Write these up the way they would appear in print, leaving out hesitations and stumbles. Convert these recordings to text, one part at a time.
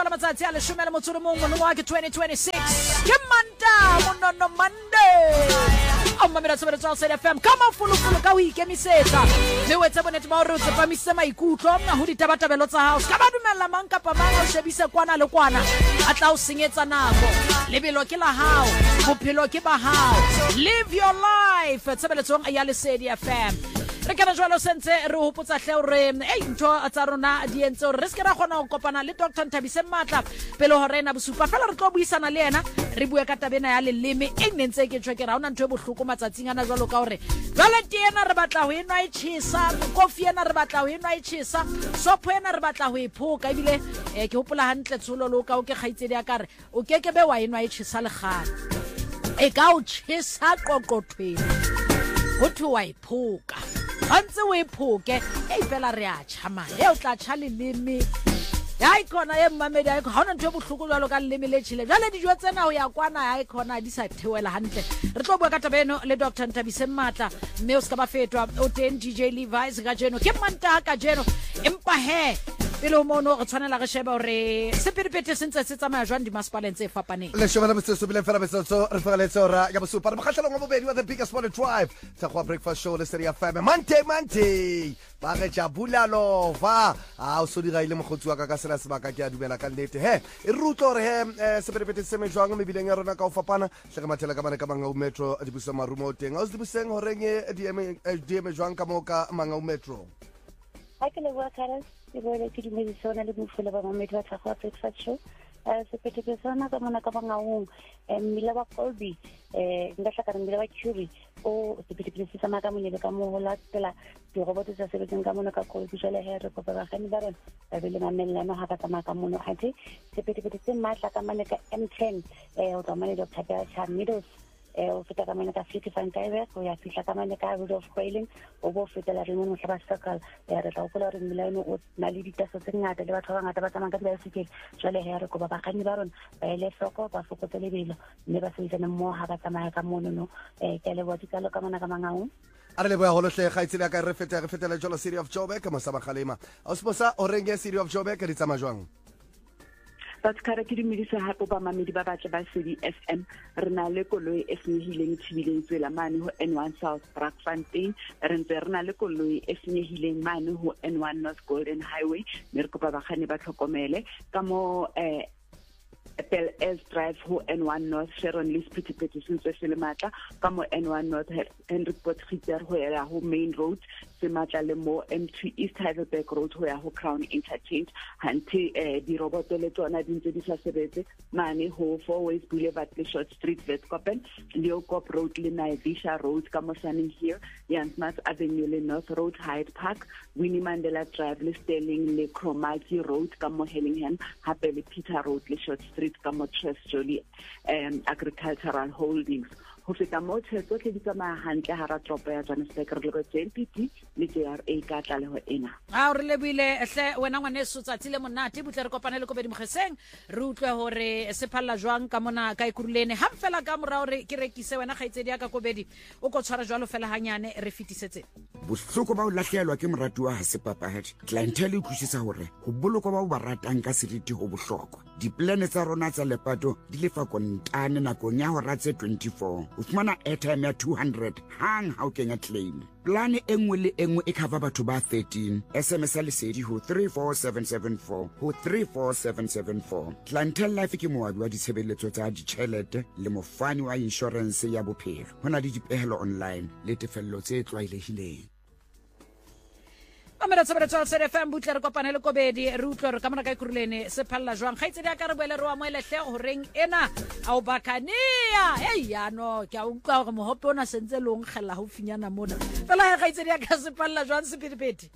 matsatsi a leshome le motso o mong wa ke 2026 ke Manta monono Monday mamela tshebetso ya Sede FM come on fulu ka ho ikemisetsa le wetse bonete ba hore o tsepamise maikutlo mna ho ditabatabelo tsa hao ska ba dumella mang kapa mang o shebise kwana le kwana a tla o senyetsa nako lebelo ke la hao bophelo ke ba hao live your life tshebeletsong ya Lesedi FM re kana jwalo sentse re hopotsa hle hore ntho tsa rona di entse hore re se ra kgona go kopana le Dr. Nthabise Matla pele ho rena bosupa fela re tlo buisana le yena re bua ka tabena ya leleme nentse ke tshwe ke ra ona ntho e bohloko matsatsing ana jwalo ka hore jwale tena re batla ho enwa itshisa kofi ena re batla ho enwa itshisa sopho ena re batla ho iphoka ebile ke hopola hantle tsholo lo ka o ke kgaitsedi ya kare o kekebe wa enwa itshisa le gana e ka o tshisa qoqothweng ho thwa iphoka Antse we phoke fela re a tshama o tla tshale leme ya ikona ye mmamedi ya ikona hona ntwe bohloko jwalo ka leme le tshile jwale dijo tsena ho ya kwana ya ikona di sa thewela hantle re tlo bua ka tabeno le Dr. Nthabise Matla mme o ska ba fetwa o teng DJ Levi's ga jeno ke Manta ka jeno empa he pele o mono re tshwanela re sheba hore sepedipete sentse se tsamaya jwang di masepaleng tse fapaneng le sheba le motse bile fela betso re fagaletse ora ya bosupa re makgatlelo ngo bobedi wa the biggest morning drive tsa go breakfast show le Lesedi FM Monday ba re jabula lova o so dira ile mogotsi wa ka sela sebaka ke a dumela ka nnete he e rutlo re he sepedipete se me jwang mebileng ya rona ka o fapana hle ka mathela ka bana ka manga o metro di busa marumo o teng o se di buseng horeng di eme jwang ka mo ka manga o metro ha ke le bua Karen ke boele ke dumedisona le bofelo ba mametsi ba tsa breakfast show sepedipete sona ka mona ka bangaung mmila ba Colby nka hlaka mmila ba Curie o sepedipete sa maka monyebe ka mo hola tsela di roboto tsa sebetseng ka mona ka Colby jale he re kopa ba gani ba rona ba bele mamellano ha ka tsamaya ka mona hati sepedipete se matla ka mane ka M10 o tsamaya Dr. Bella Meadows o feta ka mane ka City Fan Drive o ya fihla ka mane ka Road of Wailing o bo fetela re mo hlaba circle re tla upola re milano o na le ditaso tse ngata le batho ba ngata ba tsamaya ka bicycle jwale he re go ba bakganni ba rona ba ile soko ba fokotse lebelo mme ba se itse mo ha ba tsamaya ka mono no ke le botsi ka lo ka mona ka mangau a re le boya holohle ga itsile ka re fetela jolo City of Joburg ka mosaba khalema o sposa o renge City of Joburg di tsama jwang Batskara ke dimedisa hapo ba mamedi ba batla ba Lesedi FM re na le koloi e senyehileng tshibileng tsela mane ho N1 South Brakfontein re ntse re na le koloi e senyehileng mane ho N1 North Golden Highway mme re kopa ba khane ba tlhokomele ka mo Bell S Drive ho N1 North Sharon Lee Petipeti sentse se le matla ka mo N1 North Hendrik Potgieter ho ya ho Main Road se matla le mo M2 East Heidelberg Road ho ya ho Crown Interchange hanti di roboto le tsona di ntse di sa sebetse mane ho Four Ways Boulevard le Short Street Westcopen Leokop Road le Naivisha Road ka mo Sunny Hill Yansmas Avenue le North Road Hyde Park Winnie Mandela Drive le Sterling le Cromarty Road ka mo Hellingham hape le Peter Road le Short Street ka mo Trust Jolie Agricultural Holdings ho feta mo tsetso ke di tsamaya hantle hara tropo ya Johannesburg re le JLPT le JRA ka tla le ho ena a re lebile hle wena ngwane se tsatsile monate butle re kopane le kobedi mogeseng re utlwe hore se phalla jwang ka mona ka ikurulene ha mfela ka mora hore ke rekise wena gaitsedi ya ka kobedi o ko tshwara jwalo fela hanyane re fitisetse bohloko ba o lahlehelwa ke moratu wa Hasepapahadi clientele e tlhusisa hore ho boloko ba o ba ratang ka seriti ho bohlokwa diplane tsa rona tsa lepato di lefa kontane nakong ya hora tse 24 o fumana airtime ya 200 hang ha o kenya claim plane engwe le engwe e cover batho ba 13 SMS ya Lesedi ho 34774 ho 34774 clientele life ke moabi wa ditshebeletso tsa ditjhelete le mofani wa insurance ya bophelo hona le dipehelo online le tefello tse tlwaelehileng Amera tshebetso ya Lesedi FM butle re kopane le kobedi re utlwe re ka mona ka ikurulene se phalla jwang gaitsedi ya ka re boele re wa moelehle ho reng ena a o bakania yano ke a utlwa gore mohope ona sentse le o nkgella ho finyana mona fela ha gaitsedi ya ka se phalla jwang sepedipete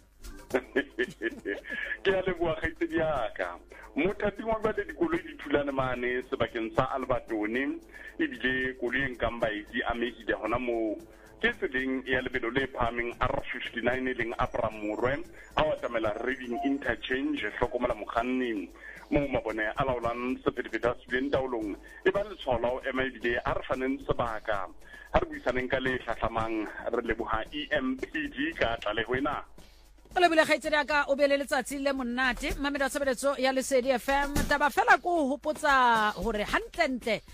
ke a leboa gaitsedi ya ka mothati wa ba le dikoloi di thulane mane sebakeng sa Albertone ebile koloi nkang baedi a mehile hona mo ke tseleng ya lebelo le phaming R59 leng Abramurwe a wa tamela Reading Interchange hlokomela mokganni mo mabone a laolang sepedipete student taolong e ba le tsholo ema ebile a re faneng sebaka ha re buisaneng ka le hlahlamang re leboha EMPD ka tla le wena le bile khaitsedi aka o bele letsatsi le monate mamela tshebeletso ya Lesedi FM taba fela go hopotsa hore hantlentle